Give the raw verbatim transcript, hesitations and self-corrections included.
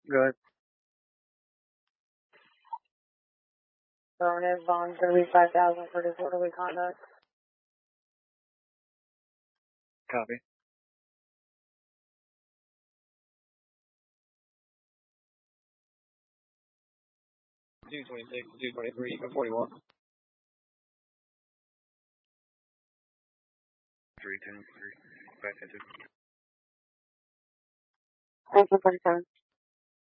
Good. Bonus bond thirty-five thousand for disorderly conduct. Copy. two twenty-six, two twenty-three, even forty-one. three ten, three, five ten two. nineteen forty-seven.